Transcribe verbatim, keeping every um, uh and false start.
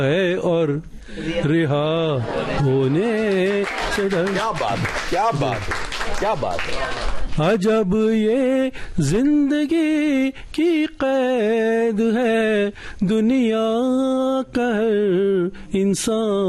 है और रिहा होने से डर। क्या बात है, क्या बात है, क्या बात है। अजब ये जिंदगी की कैद है, दुनिया का हर इंसान